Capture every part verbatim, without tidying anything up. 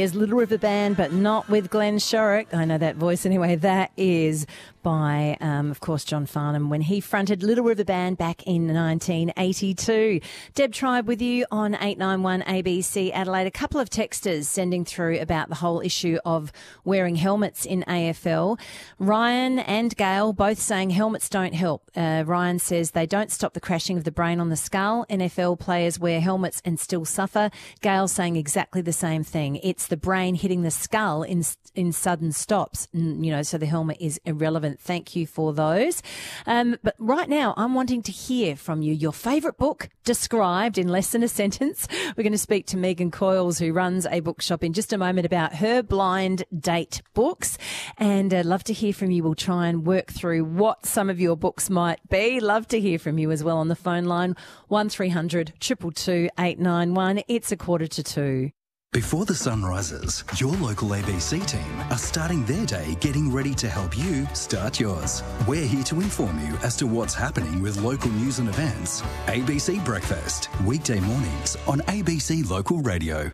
Is Little River Band, but not with Glenn Shorrock. I know that voice anyway. That is by, um, of course, John Farnham when he fronted Little River Band back in nineteen eighty-two. Deb Tribe with you on eight nine one A B C Adelaide. A couple of texters sending through about the whole issue of wearing helmets in A F L. Ryan and Gail both saying helmets don't help. Uh, Ryan says they don't stop the crashing of the brain on the skull. N F L players wear helmets and still suffer. Gail saying exactly the same thing. It's the brain hitting the skull in in sudden stops, you know, so the helmet is irrelevant. Thank you for those. Um, but right now, I'm wanting to hear from you your favourite book described in less than a sentence. We're going to speak to Megan Coyles, who runs a bookshop, in just a moment about her blind date books. And I'd love to hear from you. We'll try and work through what some of your books might be. Love to hear from you as well on the phone line, one three hundred two two two eight nine one. It's a quarter to two. Before the sun rises, your local A B C team are starting their day getting ready to help you start yours. We're here to inform you as to what's happening with local news and events. A B C Breakfast, weekday mornings on A B C Local Radio.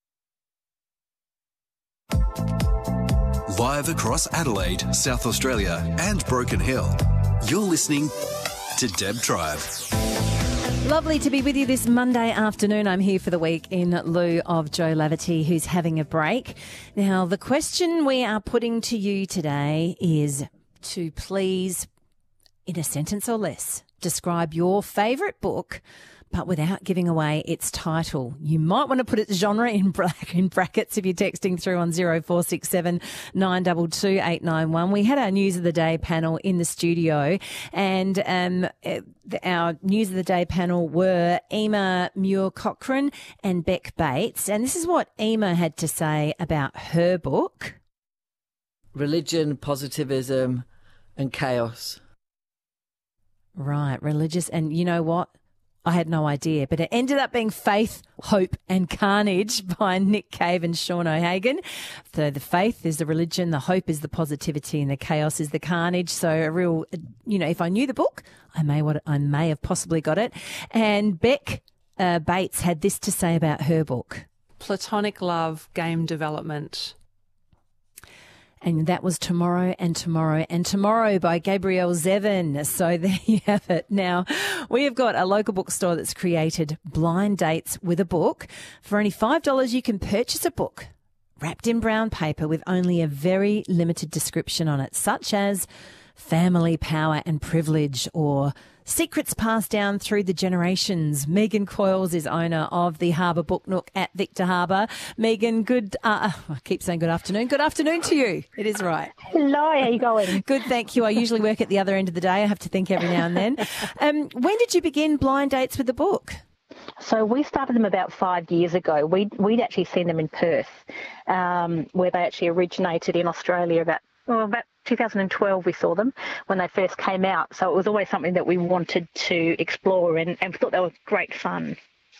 Live across Adelaide, South Australia and Broken Hill, you're listening to Deb Tribe. Lovely to be with you this Monday afternoon. I'm here for the week in lieu of Joe Laverty, who's having a break. Now, the question we are putting to you today is to please, in a sentence or less, describe your favourite book, but without giving away its title. You might want to put its genre in, bra- in brackets if you're texting through on zero four six seven nine two two eight nine one. We had our News of the Day panel in the studio, and um, our News of the Day panel were Emma Muir-Cochrane and Beck Bates. And this is what Emma had to say about her book. Religion, positivism and chaos. Right, religious. And you know what? I had no idea, but it ended up being Faith, Hope and Carnage by Nick Cave and Sean O'Hagan. So the faith is the religion, the hope is the positivity, and the chaos is the carnage. So a real, you know, if I knew the book, I may what I may have possibly got it. And Beck uh, Bates had this to say about her book. Platonic Love, Game Development. And that was Tomorrow and Tomorrow and Tomorrow by Gabrielle Zevin. So there you have it. Now, we have got a local bookstore that's created blind dates with a book. For only five dollars, you can purchase a book wrapped in brown paper with only a very limited description on it, such as family power and privilege or secrets passed down through the generations. Megan Coyles is owner of the Harbour Book Nook at Victor Harbour. Megan, good, uh, I keep saying good afternoon. Good afternoon to you. It is right. Hello, how are you going? Good, thank you. I usually work at the other end of the day. I have to think every now and then. Um, when did you begin blind dates with the book? So we started them about five years ago. We'd, we'd actually seen them in Perth, um, where they actually originated in Australia about, well, about two thousand twelve we saw them when they first came out. So it was always something that we wanted to explore and, and thought they were great fun.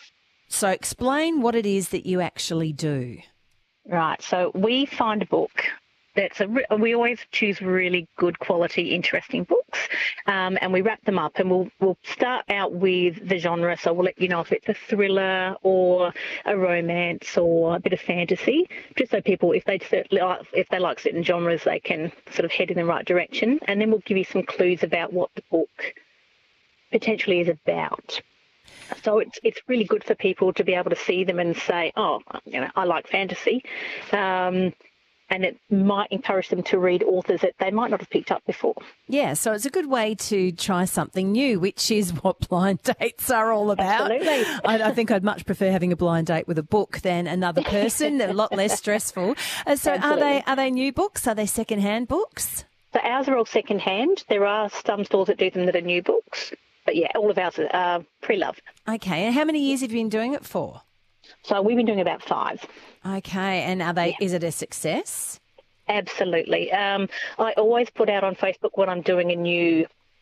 So explain what it is that you actually do. Right. So we find a book that's a, we always choose really good quality, interesting books, um, and we wrap them up. And we'll we'll start out with the genre. So we'll let you know if it's a thriller or a romance or a bit of fantasy, just so people, if they if they like certain genres, they can sort of head in the right direction. And then we'll give you some clues about what the book potentially is about. So it's it's really good for people to be able to see them and say, oh, you know, I like fantasy. Um, And it might encourage them to read authors that they might not have picked up before. Yeah, so it's a good way to try something new, which is what blind dates are all about. Absolutely. I, I think I'd much prefer having a blind date with a book than another person. They're a lot less stressful. Uh, so Absolutely. are they are they new books? Are they second-hand books? So ours are all second-hand. There are some stores that do them that are new books. But, yeah, all of ours are uh, pre-loved. Okay, and how many years have you been doing it for? So we've been doing about five. Okay, and are they? Yeah. Is it a success? Absolutely. Um, I always put out on Facebook when I'm doing a new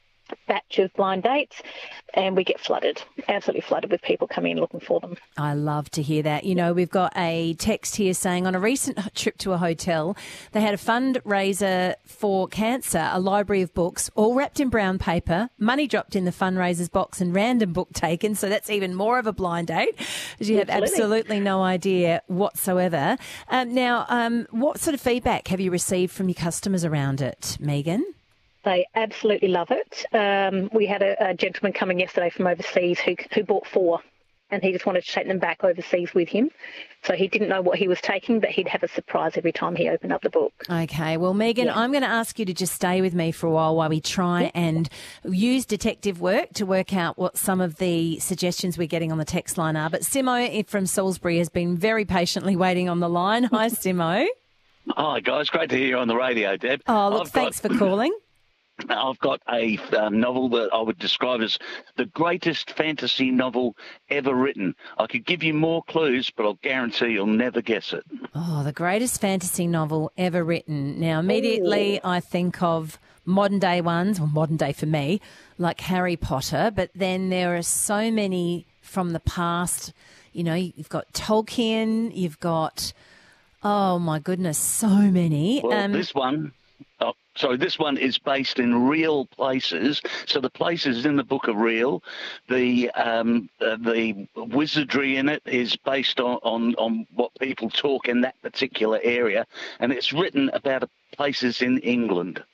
batch of blind dates, and we get flooded, absolutely flooded with people coming in looking for them. I love to hear that. You know, we've got a text here saying on a recent trip to a hotel, they had a fundraiser for cancer, a library of books, all wrapped in brown paper, money dropped in the fundraiser's box and random book taken. So that's even more of a blind date. You have Absolutely. absolutely no idea whatsoever. Um, now, um, what sort of feedback have you received from your customers around it, Megan? They absolutely love it. Um, we had a, a gentleman coming yesterday from overseas who who bought four, and he just wanted to take them back overseas with him. So he didn't know what he was taking, but he'd have a surprise every time he opened up the book. Okay. Well, Megan, Yeah. I'm going to ask you to just stay with me for a while while we try and use detective work to work out what some of the suggestions we're getting on the text line are. But Simo from Salisbury has been very patiently waiting on the line. Hi, Simo. Hi, guys. Great to hear you on the radio, Deb. Oh, look, I've thanks got, for calling. I've got a um, novel that I would describe as the greatest fantasy novel ever written. I could give you more clues, but I'll guarantee you'll never guess it. Oh, the greatest fantasy novel ever written. Now, immediately I think of modern day ones, or modern day for me, like Harry Potter, but then there are so many from the past. You know, you've got Tolkien, you've got, oh my goodness, so many. Well, Um, this one... Oh, sorry, this one is based in real places. So the places in the book are real. The um, uh, the wizardry in it is based on, on, on what people talk in that particular area. And it's written about places in England.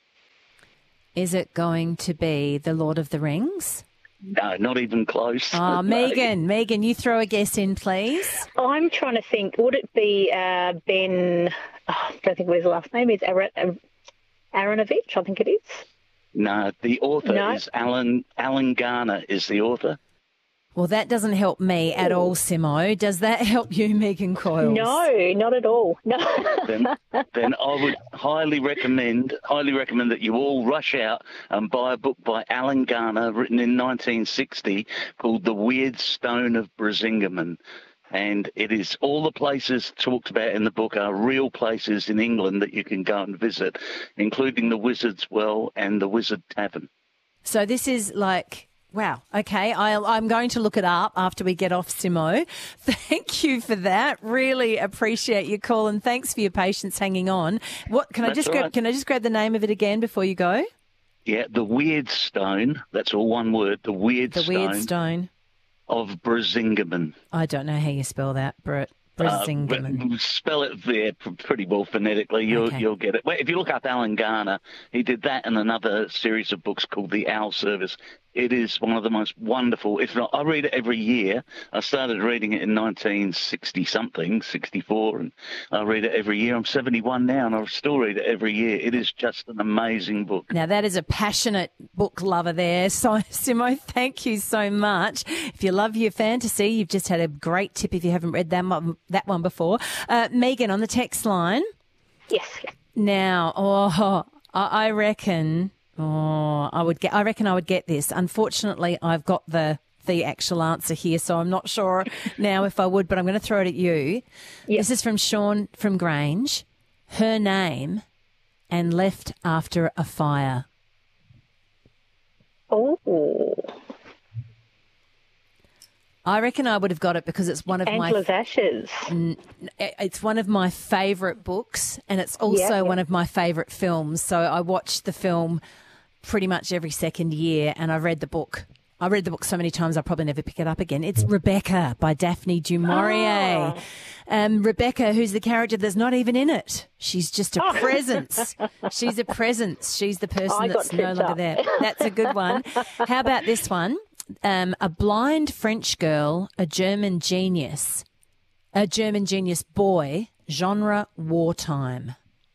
Is it going to be The Lord of the Rings? No, not even close. Oh, No. Megan, Megan, you throw a guess in, please. I'm trying to think, would it be uh, Ben, oh, I don't think what his last name is, Aaron, Aronovich, I think it is. No, the author No. is Alan Alan Garner is the author. Well, that doesn't help me at all, Simo. Does that help you, Megan Coyles? No, not at all. No. Then, then I would highly recommend highly recommend that you all rush out and buy a book by Alan Garner written in nineteen sixty called The Weird Stone of Brisingamen. And it is all the places talked about in the book are real places in England that you can go and visit, including the Wizard's Well and the Wizard Tavern. So this is like, wow, okay, I'll, I'm going to look it up after we get off, Simo. Thank you for that. Really appreciate your call, and thanks for your patience hanging on. What can I That's just all grab, right. can I just grab the name of it again before you go? Yeah, The Weird Stone, that's all one word, The Weird The Stone Weird Stone. of Brisingamen. I don't know how you spell that, Br- Uh, Brisingamen. but spell it there p- pretty well phonetically. You'll Okay. you'll get it. Well, if you look up Alan Garner, he did that and another series of books called The Owl Service. It is one of the most wonderful. If not, I read it every year. I started reading it in nineteen sixty something, sixty-four, and I read it every year. I'm seventy-one now, and I still read it every year. It is just an amazing book. Now, that is a passionate book lover there. So, Simo, thank you so much. If you love your fantasy, you've just had a great tip if you haven't read that one, that one before. Uh, Megan, on the text line. Yes. Now, oh, I I reckon, oh, I would get. I reckon I would get this. Unfortunately, I've got the the actual answer here, so I'm not sure now if I would. But I'm going to throw it at you. Yep. This is from Sean from Grange. Her name, and left after a fire. Oh, I reckon I would have got it because it's one of my Angela's Ashes. it's one of my favourite books, and it's also Yeah, yeah. one of my favourite films. So I watched the film pretty much every second year, and I read the book. I read the book so many times I'll probably never pick it up again. It's Rebecca by Daphne du Maurier. Oh. Um, Rebecca, who's the character that's not even in it. She's just a presence. She's a presence. She's the person I got that's no tripped longer up. there. That's a good one. How about this one? Um, a blind French girl, a German genius, a German genius boy, genre wartime.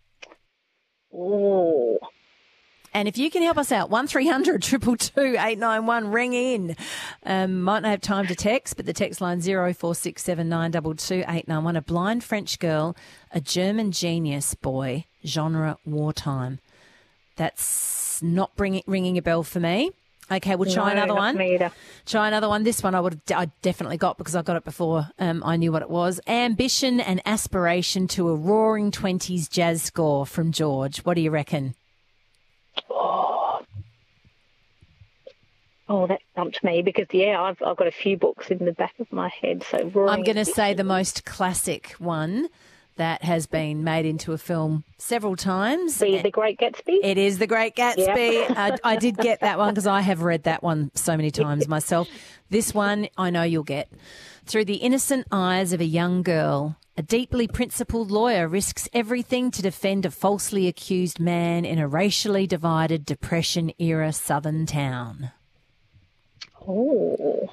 Oh. And if you can help us out, one three hundred two two two eight nine one, ring in. Um, might not have time to text, but the text line zero four six seven nine two two eight nine one. A blind French girl, a German genius boy, genre wartime. That's not bringing, ringing a bell for me. Okay, we'll try No, another not one. me either. Try another one. This one I would have I definitely got because I got it before um, I knew what it was. Ambition and aspiration to a roaring twenties jazz score from George. What do you reckon? Oh, that stumped me because, yeah, I've, I've got a few books in the back of my head. So I'm going to say the most classic one that has been made into a film several times. The, the Great Gatsby? It is The Great Gatsby. Yeah. I, I did get that one because I have read that one so many times myself. This one I know you'll get. Through the innocent eyes of a young girl, a deeply principled lawyer risks everything to defend a falsely accused man in a racially divided Depression-era southern town. Oh.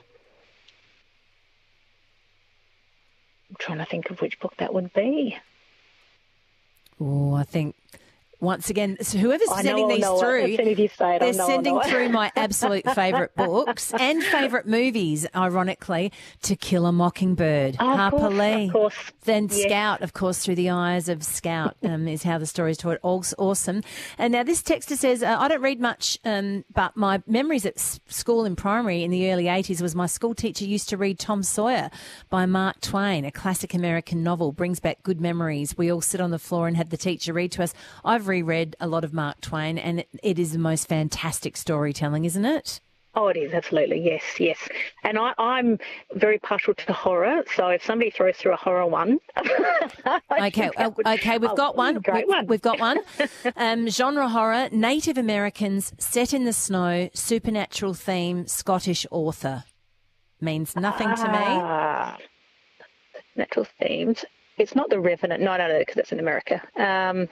I'm trying to think of which book that would be. Oh, I think once again, so whoever's I sending know, these know through, it. As soon as you say it, they're I know, sending I know through my absolute favourite books and favourite movies, ironically, To Kill a Mockingbird, Oh, of Harper course, Lee. of course. Then Yes. Scout, of course, Through the Eyes of Scout um, is how the story is told. All awesome. And now this texter says, uh, I don't read much, um, but my memories at s- school in primary in the early eighties was my school teacher used to read Tom Sawyer by Mark Twain, a classic American novel. Brings back good memories. We all sit on the floor and had the teacher read to us. I've reread a lot of Mark Twain, and it, it is the most fantastic storytelling, isn't it? Oh, it is, absolutely, yes, yes. And I, I'm very partial to horror, so if somebody throws through a horror one... I Okay, think that uh, would- okay, we've oh, got one. Great we, one. We've got one. Um, genre horror, Native Americans, set in the snow, supernatural theme, Scottish author. Means nothing to me. Ah, natural themes. It's not The Revenant. No, no, no, because it's in America. Um,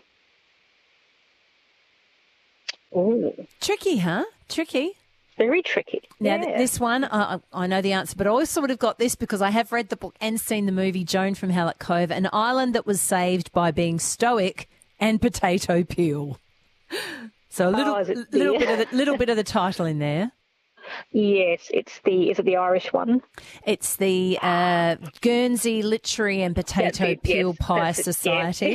ooh, Tricky, huh? Tricky. very tricky. Now, yeah. th- this one, uh, I know the answer, but I also would have got this because I have read the book and seen the movie Joan from Howlett Cove, an island that was saved by being stoic and potato peel. So a little, Oh, is it little the- bit of the, little bit of the title in there. Yes, it's the, is it the Irish one? It's the uh, Guernsey Literary and Potato That's it, yes, Peel Pie that's it, yeah. Society.